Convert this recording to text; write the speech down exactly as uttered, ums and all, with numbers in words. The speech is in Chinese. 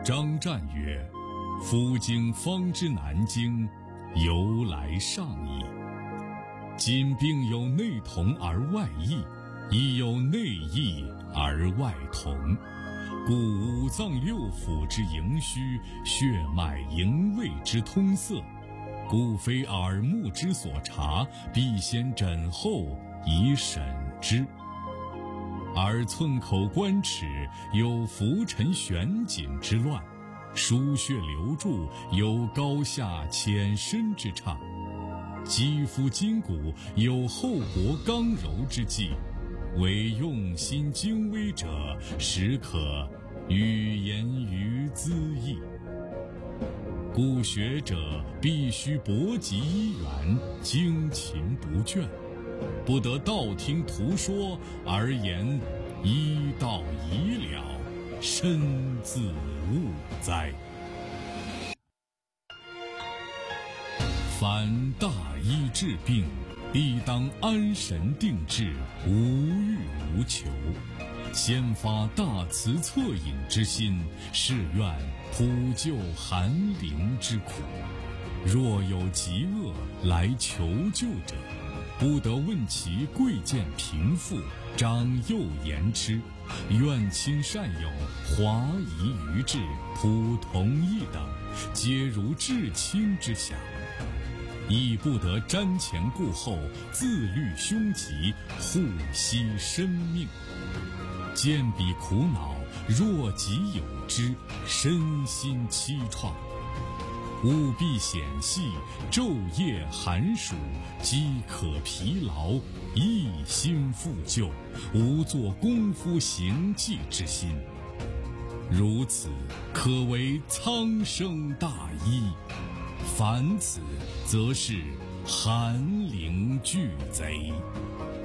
张湛曰：夫经方知南京，由来上矣。今并有内同而外异，亦有内异而外同，故五脏六腑之营虚，血脉营卫之通塞，故非耳目之所察，必先诊后以审之。而寸口关齿有浮沉悬紧之乱，输血流注有高下浅深之差，肌肤筋骨有厚薄刚柔之际，唯用心精微者，实可语言于兹义。故学者必须博极医源，精勤不倦，不得道听途说而言医道已了，身自误哉。凡大医治病，必当安神定志，无欲无求，先发大慈恻隐之心，是愿普救寒灵之苦。若有疾厄来求救者，不得问其贵贱贫富，长幼言痴，怨亲善友，华夷愚智，普同义等，皆如至亲之想，亦不得瞻前顾后，自虑凶吉，护惜生命。见彼苦恼，若己有之，身心凄怆，务必显细，昼夜寒暑，饥渴疲劳，一心复救，无做功夫行迹之心。如此，可为苍生大医；凡此，则是寒灵巨贼。